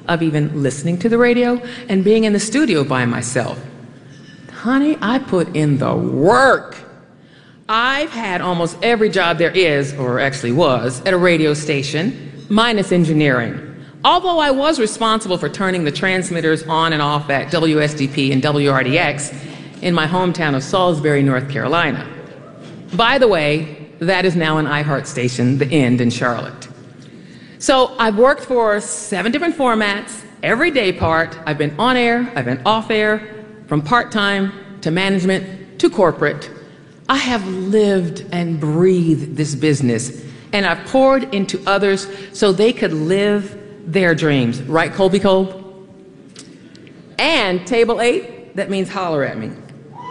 of even listening to the radio and being in the studio by myself. Honey, I put in the work. I've had almost every job there is, or actually was, at a radio station, minus engineering. Although I was responsible for turning the transmitters on and off at WSDP and WRDX in my hometown of Salisbury, North Carolina. By the way, that is now an iHeart station, The End in Charlotte. So I've worked for 7 different formats, every day part. I've been on air, I've been off air, from part-time to management to corporate. I have lived and breathed this business, and I've poured into others so they could live their dreams. Right, Colby Kolb? And table 8, that means holler at me.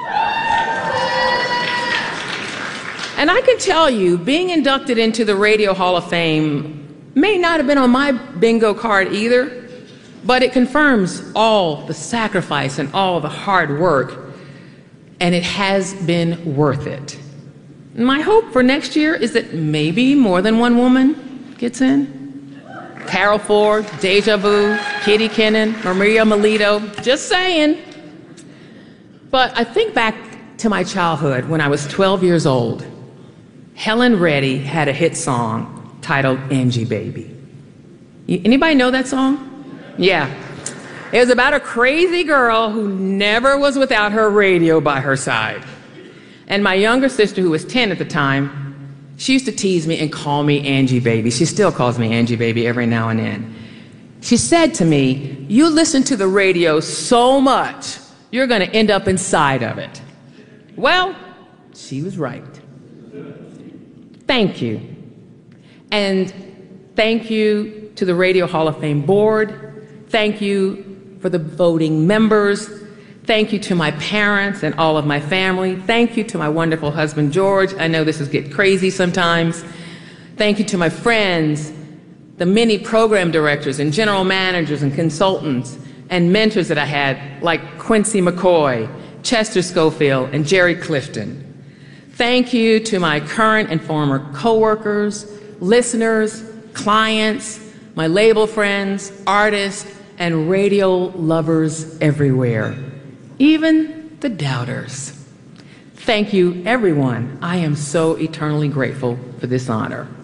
And I can tell you, being inducted into the Radio Hall of Fame may not have been on my bingo card either, but it confirms all the sacrifice and all the hard work, and it has been worth it. My hope for next year is that maybe more than one woman gets in. Carol Ford, Deja Vu, Kitty Kennan, Maria Melito, just saying. But I think back to my childhood when I was 12 years old. Helen Reddy had a hit song titled Angie Baby. Anybody know that song? Yeah. It was about a crazy girl who never was without her radio by her side. And my younger sister, who was 10 at the time, she used to tease me and call me Angie Baby. She still calls me Angie Baby every now and then. She said to me, "You listen to the radio so much, you're going to end up inside of it." Well, she was right. Thank you. And thank you to the Radio Hall of Fame board. Thank you for the voting members. Thank you to my parents and all of my family. Thank you to my wonderful husband, George. I know this is get crazy sometimes. Thank you to my friends, the many program directors and general managers and consultants and mentors that I had, like Quincy McCoy, Chester Schofield, and Jerry Clifton. Thank you to my current and former coworkers, listeners, clients, my label friends, artists, and radio lovers everywhere, even the doubters. Thank you, everyone. I am so eternally grateful for this honor.